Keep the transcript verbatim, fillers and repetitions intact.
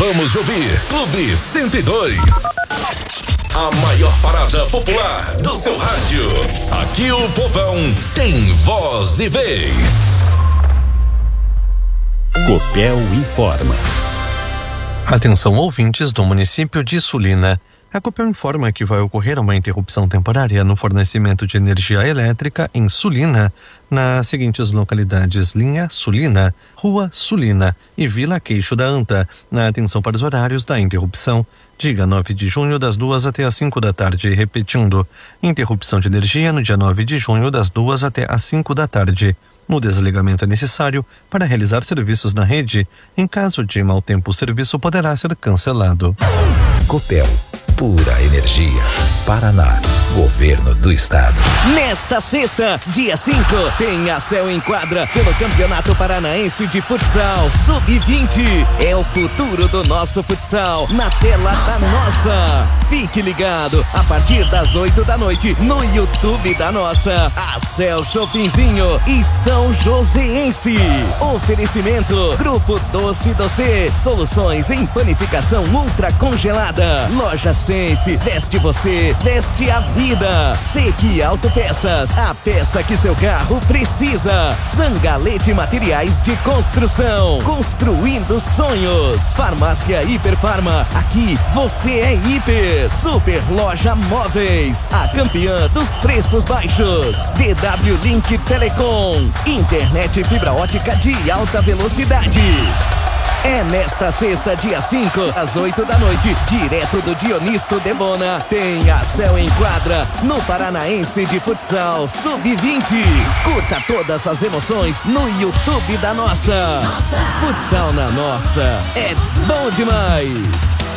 Acabamos de ouvir Clube cento e dois. A maior parada popular do seu rádio. Aqui o povão tem voz e vez. Copel informa. Atenção, ouvintes do município de Sulina. A Copel informa que vai ocorrer uma interrupção temporária no fornecimento de energia elétrica em Sulina, nas seguintes localidades: Linha Sulina, Rua Sulina e Vila Queixo da Anta. Na atenção para os horários da interrupção, dia nove de junho das duas até as cinco da tarde, repetindo, interrupção de energia no dia nove de junho das duas até as cinco da tarde. O desligamento é necessário para realizar serviços na rede. Em caso de mau tempo, o serviço poderá ser cancelado. Copel, pura energia. Paraná, Governo do Estado. Nesta sexta, dia cinco, tem a Céu em Quadra pelo Campeonato Paranaense de Futsal sub vinte. É o futuro do nosso futsal na tela nossa. da Nossa. Fique ligado a partir das oito da noite no YouTube da Nossa. A Céu Shoppingzinho e São Joséense. Oferecimento Grupo Doce Doce. Soluções em panificação ultra congelada. Loja Sense. Veste você, veste a vida. Sequi Autopeças. A peça que seu carro precisa. Zangalete Materiais de Construção. Construindo sonhos. Farmácia Hiperfarma. Aqui você é hiper. Super Loja Móveis. A campeã dos preços baixos. D W Link Telecom. Internet fibra ótica de alta velocidade. É nesta sexta, dia cinco, às oito da noite, direto do Dionisto Debona, tem a Céu em Quadra no Paranaense de Futsal sub vinte. Curta todas as emoções no YouTube da Nossa. Nossa. Futsal na Nossa é bom demais.